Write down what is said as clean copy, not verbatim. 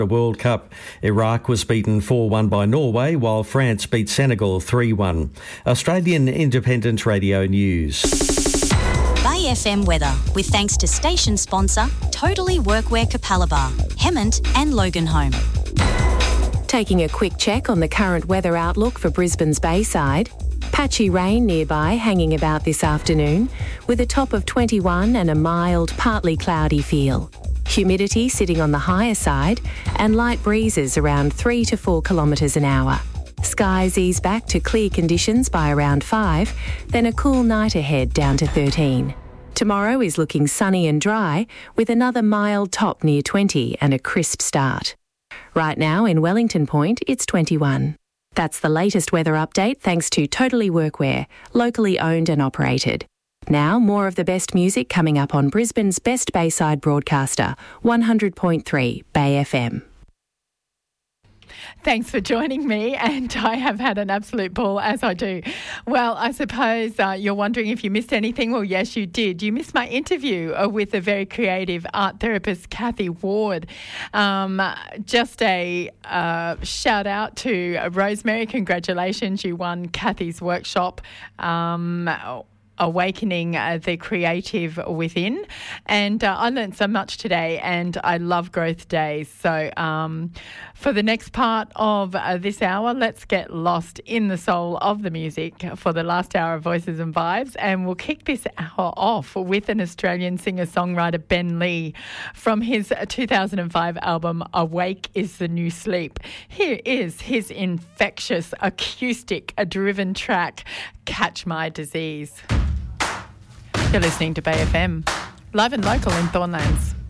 World Cup. Iraq was beaten 4-1 by Norway, while France beat Senegal 3-1. Australian Independent Radio News. Bay FM weather, with thanks to station sponsor Totally Workwear Capalaba, Hemmant and Loganholme. Taking a quick check on the current weather outlook for Brisbane's Bayside. Patchy rain nearby hanging about this afternoon, with a top of 21 and a mild, partly cloudy feel. Humidity sitting on the higher side and light breezes around 3 to 4 kilometres an hour. Skies ease back to clear conditions by around 5, then a cool night ahead down to 13. Tomorrow is looking sunny and dry, with another mild top near 20 and a crisp start. Right now in Wellington Point, it's 21. That's the latest weather update thanks to Totally Workwear, locally owned and operated. Now, more of the best music coming up on Brisbane's best Bayside broadcaster, 100.3 Bay FM. Thanks for joining me, and I have had an absolute ball, as I do. Well, I suppose you're wondering if you missed anything. Well, yes, you did. You missed my interview with the very creative art therapist, Kathy Ward. Just a shout out to Rosemary. Congratulations. You won Kathy's workshop. Awakening the creative within, and I learned so much today, and I love growth days. So for the next part of this hour, let's get lost in the soul of the music for the last hour of Voices and Vibes, and we'll kick this hour off with an Australian singer-songwriter, Ben Lee, from his 2005 album Awake is the New Sleep. Here is his infectious acoustic-driven track, Catch My Disease. You're listening to Bay FM, live and local in Thornlands.